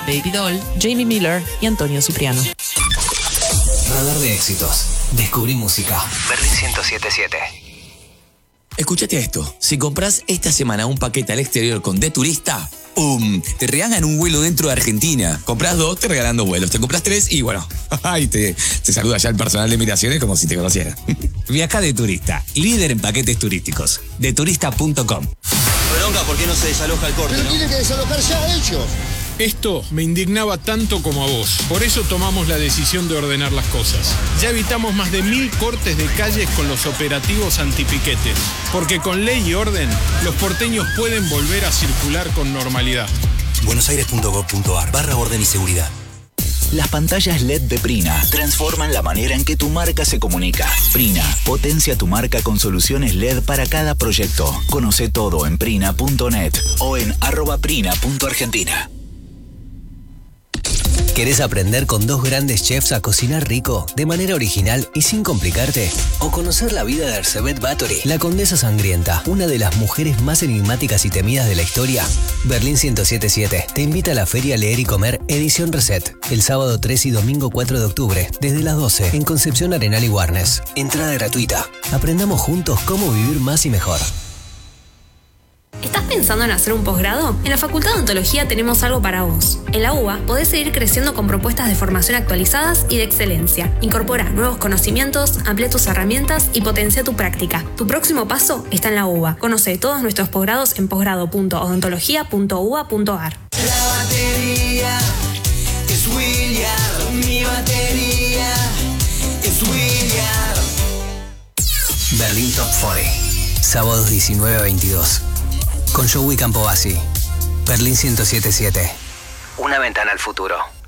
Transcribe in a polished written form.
Baby Doll, Jamie Miller y Antonio Cipriano. Radar de éxitos. Descubrí música. Berlín 107.7. Escúchate esto. Si compras esta semana un paquete al exterior con De Turista, ¡pum! Te regalan un vuelo dentro de Argentina. Compras 2, te regalan 2 vuelos. Te compras 3 y bueno, y te saluda ya el personal de migraciones como si te conociera. Viaja De Turista, líder en paquetes turísticos. Deturista.com. Bronca, ¿por qué no se desaloja el corte? Pero tiene que desalojar ya ellos. Esto me indignaba tanto como a vos. Por eso tomamos la decisión de ordenar las cosas. Ya evitamos más de 1000 cortes de calles con los operativos antipiquetes. Porque con ley y orden, los porteños pueden volver a circular con normalidad. buenosaires.gov.ar/orden y seguridad. Las pantallas LED de Prina transforman la manera en que tu marca se comunica. Prina, potencia tu marca con soluciones LED para cada proyecto. Conoce todo en prina.net o en @prina.argentina. ¿Querés aprender con 2 grandes chefs a cocinar rico, de manera original y sin complicarte? ¿O conocer la vida de Ercebet Báthory, la condesa sangrienta, una de las mujeres más enigmáticas y temidas de la historia? Berlín 107.7 te invita a la Feria Leer y Comer Edición Reset, el sábado 3 y domingo 4 de octubre, desde las 12, en Concepción Arenal y Warnes. Entrada gratuita. Aprendamos juntos cómo vivir más y mejor. ¿Estás pensando en hacer un posgrado? En la Facultad de Odontología tenemos algo para vos. En la UBA podés seguir creciendo con propuestas de formación actualizadas y de excelencia. Incorpora nuevos conocimientos, amplía tus herramientas y potencia tu práctica. Tu próximo paso está en la UBA. Conoce todos nuestros posgrados en posgrado.odontología.uba.ar. La batería es William, mi batería es William. Berlín Top 40, sábados 19 a 22. Con Joey Campobasi. Berlín 107.7. Una ventana al futuro.